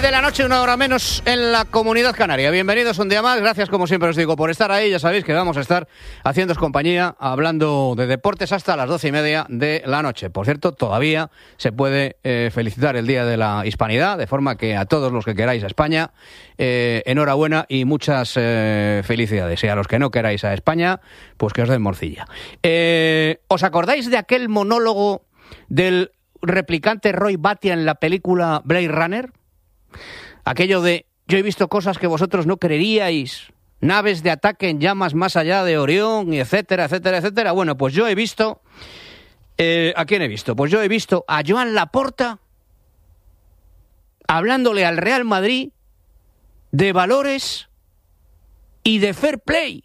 de la noche, 1 hora menos en la Comunidad Canaria. Bienvenidos un día más, gracias como siempre os digo por estar ahí. Ya sabéis que vamos a estar haciéndoos compañía, hablando de deportes hasta las 12:30 de la noche. Por cierto, todavía se puede felicitar el Día de la Hispanidad, de forma que a todos los que queráis a España, enhorabuena y muchas felicidades. Y a los que no queráis a España, pues que os den morcilla. ¿Os acordáis de aquel monólogo del replicante Roy Batty en la película Blade Runner? Aquello de: yo he visto cosas que vosotros no creeríais, naves de ataque en llamas más allá de Orión, y etcétera, etcétera, etcétera. Bueno, pues yo he visto... ¿a quién he visto? Pues yo he visto a Joan Laporta hablándole al Real Madrid de valores y de fair play.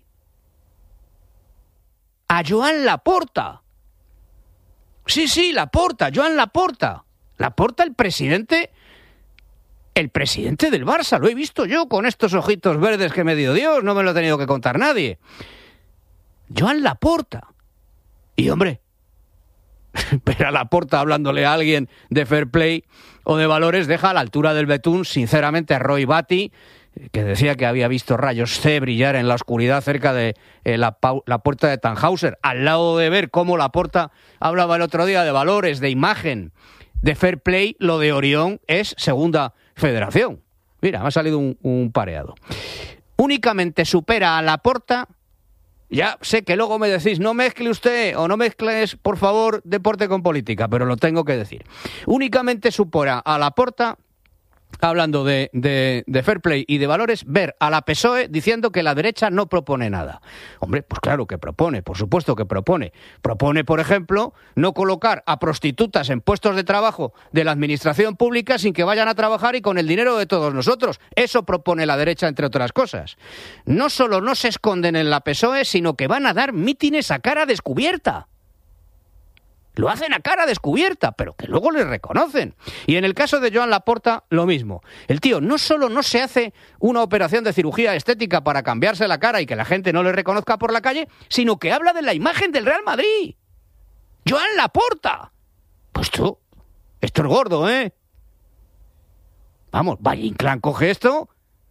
A Joan Laporta. Sí, Laporta, Joan Laporta. Laporta, el presidente del Barça. Lo he visto yo con estos ojitos verdes que me dio Dios, no me lo ha tenido que contar nadie. Joan Laporta. Y hombre, pero a Laporta hablándole a alguien de fair play o de valores deja a la altura del betún, sinceramente, a Roy Batty, que decía que había visto rayos C brillar en la oscuridad cerca de la puerta de Tannhauser, al lado de ver cómo Laporta hablaba el otro día de valores, de imagen, de fair play. Lo de Orión es segunda federación. Mira, me ha salido un pareado. Únicamente supera a Laporta. Ya sé que luego me decís, no mezcle usted, o no mezcles, por favor, deporte con política, pero lo tengo que decir. Únicamente supera a Laporta, hablando de fair play y de valores, ver a la PSOE diciendo que la derecha no propone nada. Hombre, pues claro que propone, por supuesto que propone. Propone, por ejemplo, no colocar a prostitutas en puestos de trabajo de la administración pública sin que vayan a trabajar y con el dinero de todos nosotros. Eso propone la derecha, entre otras cosas. No solo no se esconden en la PSOE, sino que van a dar mítines a cara descubierta. Lo hacen a cara descubierta, pero que luego les reconocen. Y en el caso de Joan Laporta, lo mismo. El tío no solo no se hace una operación de cirugía estética para cambiarse la cara y que la gente no le reconozca por la calle, sino que habla de la imagen del Real Madrid. Joan Laporta. Pues tú, esto es gordo, ¿eh? Vamos, Valle Inclán coge esto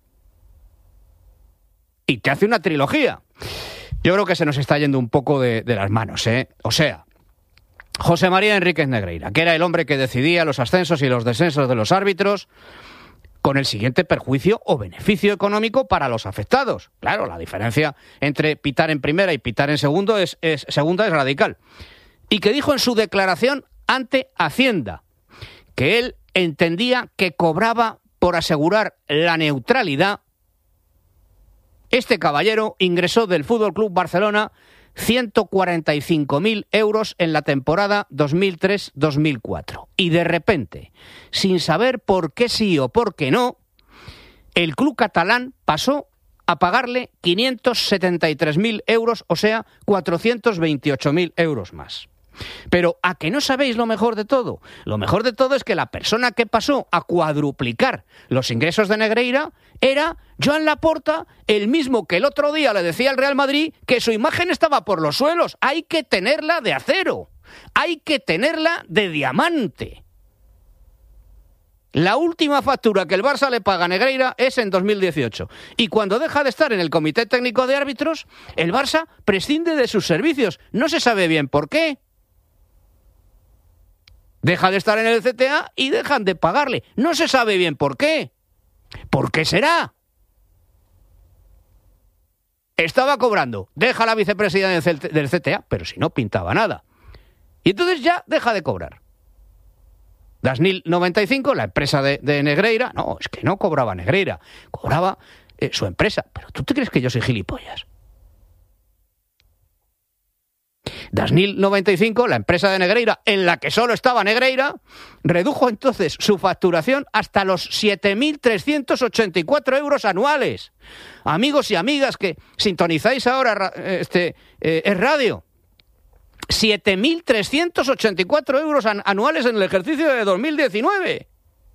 y te hace una trilogía. Yo creo que se nos está yendo un poco de las manos, ¿eh? O sea, José María Enríquez Negreira, que era el hombre que decidía los ascensos y los descensos de los árbitros, con el siguiente perjuicio o beneficio económico para los afectados. Claro, la diferencia entre pitar en primera y pitar en segunda es radical. Y que dijo en su declaración ante Hacienda que él entendía que cobraba por asegurar la neutralidad. Este caballero ingresó del Fútbol Club Barcelona 145.000 euros en la temporada 2003-2004. Y de repente, sin saber por qué sí o por qué no, el club catalán pasó a pagarle 573.000 euros, o sea, 428.000 euros más. Pero ¿a que no sabéis lo mejor de todo? Lo mejor de todo es que la persona que pasó a cuadruplicar los ingresos de Negreira era Joan Laporta, el mismo que el otro día le decía al Real Madrid que su imagen estaba por los suelos. Hay que tenerla de acero, hay que tenerla de diamante. La última factura que el Barça le paga a Negreira es en 2018. Y cuando deja de estar en el Comité Técnico de Árbitros, el Barça prescinde de sus servicios. No se sabe bien por qué. Deja de estar en el CTA y dejan de pagarle. No se sabe bien por qué. ¿Por qué será? Estaba cobrando. Deja la vicepresidencia del CTA, pero si no pintaba nada. Y entonces ya deja de cobrar. Dasnil 95, la empresa de Negreira, no, es que no cobraba Negreira, cobraba su empresa. ¿Pero tú te crees que yo soy gilipollas? Dasnil 95, la empresa de Negreira, en la que solo estaba Negreira, redujo entonces su facturación hasta los 7.384 euros anuales. Amigos y amigas que sintonizáis ahora es radio, 7.384 euros anuales en el ejercicio de 2019.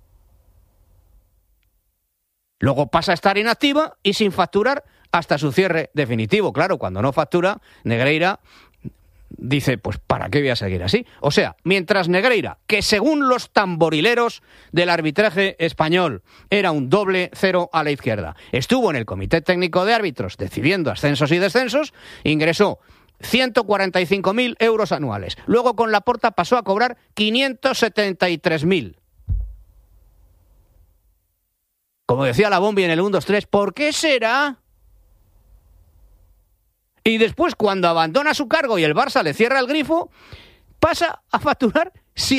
Luego pasa a estar inactiva y sin facturar hasta su cierre definitivo. Claro, cuando no factura, Negreira dice, pues ¿para qué voy a seguir así? O sea, mientras Negreira, que según los tamborileros del arbitraje español era un doble cero a la izquierda, estuvo en el Comité Técnico de Árbitros decidiendo ascensos y descensos, ingresó 145.000 euros anuales. Luego con Laporta pasó a cobrar 573.000. Como decía la Bombi en el 1, 2, 3, ¿por qué será? Y después, cuando abandona su cargo y el Barça le cierra el grifo, pasa a facturar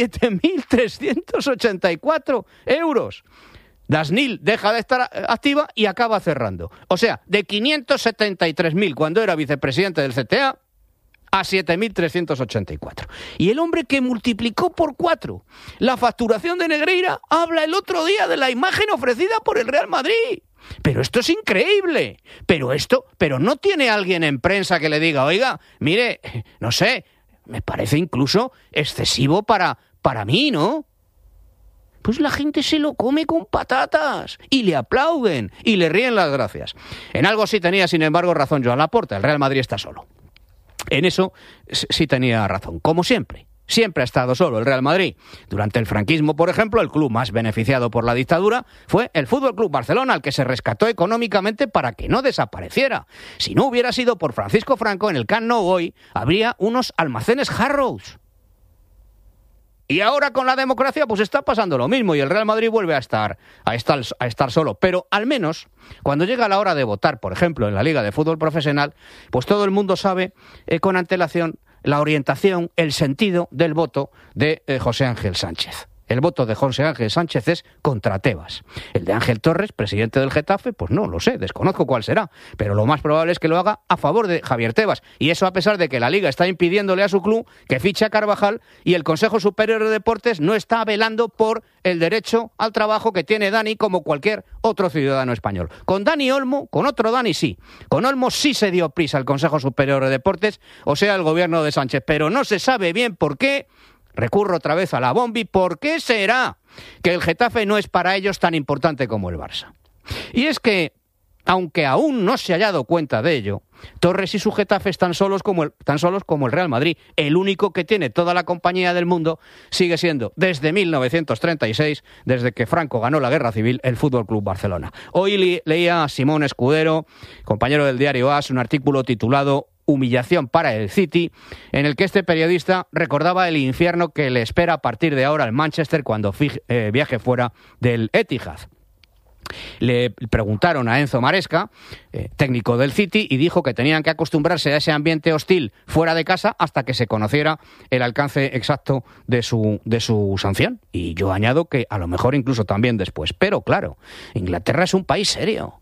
7.384 euros. Dasnil deja de estar activa y acaba cerrando. O sea, de 573.000 cuando era vicepresidente del CTA a 7.384. Y el hombre que multiplicó por 4 la facturación de Negreira habla el otro día de la imagen ofrecida por el Real Madrid. Pero esto es increíble. Pero no tiene alguien en prensa que le diga, oiga, mire, no sé, me parece incluso excesivo para mí, ¿no? Pues la gente se lo come con patatas y le aplauden y le ríen las gracias. En algo sí tenía, sin embargo, razón Joan Laporta. El Real Madrid está solo. En eso sí tenía razón, como siempre. Siempre ha estado solo el Real Madrid. Durante el franquismo, por ejemplo, el club más beneficiado por la dictadura fue el Fútbol Club Barcelona, al que se rescató económicamente para que no desapareciera. Si no hubiera sido por Francisco Franco, en el Camp Nou hoy habría unos almacenes Harrods. Y ahora con la democracia pues está pasando lo mismo y el Real Madrid vuelve a estar solo. Pero al menos cuando llega la hora de votar, por ejemplo, en la Liga de Fútbol Profesional, pues todo el mundo sabe con antelación la orientación, el sentido del voto de José Ángel Sánchez. El voto de José Ángel Sánchez es contra Tebas. El de Ángel Torres, presidente del Getafe, pues no lo sé, desconozco cuál será. Pero lo más probable es que lo haga a favor de Javier Tebas. Y eso a pesar de que la Liga está impidiéndole a su club que fiche a Carvajal y el Consejo Superior de Deportes no está velando por el derecho al trabajo que tiene Dani como cualquier otro ciudadano español. Con Dani Olmo, con otro Dani sí. Con Olmo sí se dio prisa el Consejo Superior de Deportes, o sea, el gobierno de Sánchez. Pero no se sabe bien por qué. Recurro otra vez a la Bombi. ¿Por qué será que el Getafe no es para ellos tan importante como el Barça? Y es que, aunque aún no se haya dado cuenta de ello, Torres y su Getafe tan solos como el Real Madrid. El único que tiene toda la compañía del mundo sigue siendo, desde 1936, desde que Franco ganó la Guerra Civil, el Fútbol Club Barcelona. Hoy leía a Simón Escudero, compañero del diario AS, un artículo titulado Humillación para el City, en el que este periodista recordaba el infierno que le espera a partir de ahora al Manchester cuando viaje fuera del Etihad. Le preguntaron a Enzo Maresca, técnico del City, y dijo que tenían que acostumbrarse a ese ambiente hostil fuera de casa hasta que se conociera el alcance exacto de su sanción. Y yo añado que a lo mejor incluso también después. Pero claro, Inglaterra es un país serio.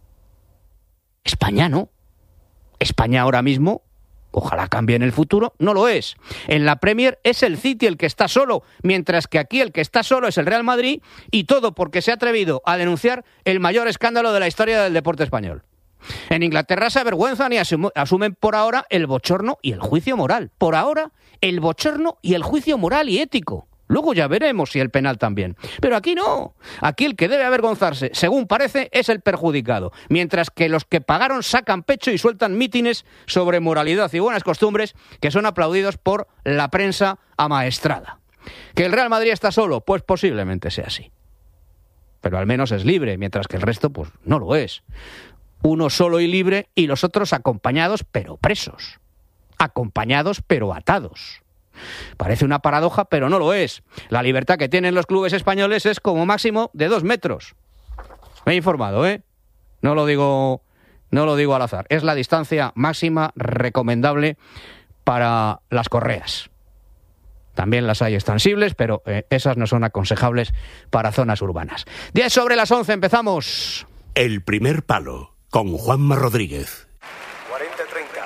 España no. España ahora mismo, ojalá cambie en el futuro, no lo es. En la Premier es el City el que está solo, mientras que aquí el que está solo es el Real Madrid, y todo porque se ha atrevido a denunciar el mayor escándalo de la historia del deporte español. En Inglaterra se avergüenzan y asumen por ahora el bochorno y el juicio moral. Por ahora, el bochorno y el juicio moral y ético. Luego ya veremos si el penal también. Pero aquí no. Aquí el que debe avergonzarse, según parece, es el perjudicado. Mientras que los que pagaron sacan pecho y sueltan mítines sobre moralidad y buenas costumbres que son aplaudidos por la prensa amaestrada. ¿Que el Real Madrid está solo? Pues posiblemente sea así. Pero al menos es libre, mientras que el resto pues no lo es. Uno solo y libre y los otros acompañados pero presos. Acompañados pero atados. Parece una paradoja, pero no lo es. La libertad que tienen los clubes españoles es como máximo de 2 metros. Me he informado, ¿eh? No lo digo al azar. Es la distancia máxima recomendable para las correas. También las hay extensibles, pero esas no son aconsejables para zonas urbanas. 10 sobre las 11, empezamos. El primer palo, con Juanma Rodríguez. 40-30.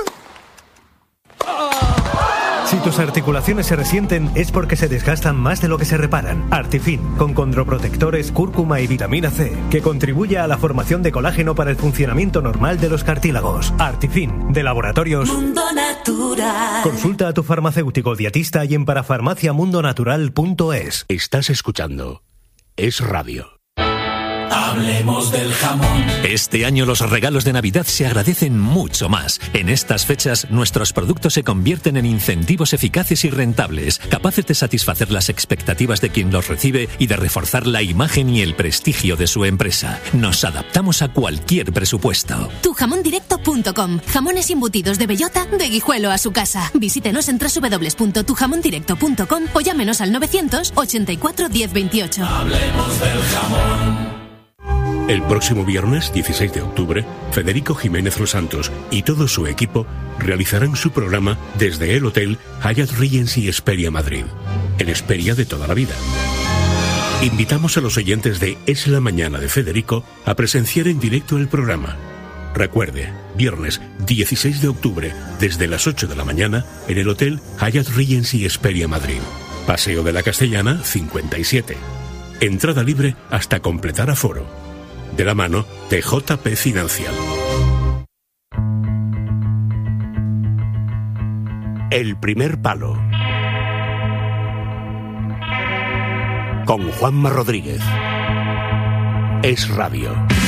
Si tus articulaciones se resienten es porque se desgastan más de lo que se reparan. Artifin, con condroprotectores, cúrcuma y vitamina C, que contribuye a la formación de colágeno para el funcionamiento normal de los cartílagos. Artifin, de Laboratorios Mundo Natural. Consulta a tu farmacéutico dietista y en parafarmaciamundonatural.es. Estás escuchando Es Radio. Hablemos del jamón. Este año los regalos de Navidad se agradecen mucho más. En estas fechas, nuestros productos se convierten en incentivos eficaces y rentables, capaces de satisfacer las expectativas de quien los recibe y de reforzar la imagen y el prestigio de su empresa. Nos adaptamos a cualquier presupuesto. Tujamondirecto.com. Jamones embutidos de bellota, de Guijuelo a su casa. Visítenos en www.tujamondirecto.com o llámenos al 984 1028. Hablemos del jamón. El próximo viernes, 16 de octubre, Federico Jiménez Los Santos y todo su equipo realizarán su programa desde el Hotel Hyatt Regency Hesperia Madrid, el Hesperia de toda la vida. Invitamos a los oyentes de Es la Mañana de Federico a presenciar en directo el programa. Recuerde, viernes 16 de octubre, desde las 8 de la mañana, en el Hotel Hyatt Regency Hesperia Madrid. Paseo de la Castellana, 57. Entrada libre hasta completar aforo. De la mano de JP Financial. El primer palo. Con Juanma Rodríguez. Es Radio.